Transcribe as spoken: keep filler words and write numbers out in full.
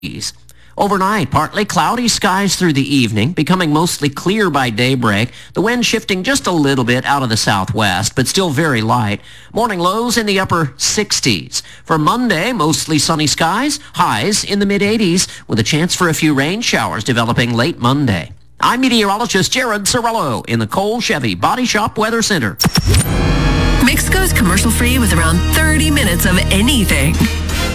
Overnight, partly cloudy skies through the evening, becoming mostly clear by daybreak. The wind shifting just a little bit out of the southwest, but still very light. Morning lows in the upper sixties. For Monday, mostly sunny skies, highs in the mid-eighties, with a chance for a few rain showers developing late Monday. I'm meteorologist Jared Cirillo in the Cole Chevy Body Shop Weather Center. Mixco's commercial-free with around thirty minutes of anything.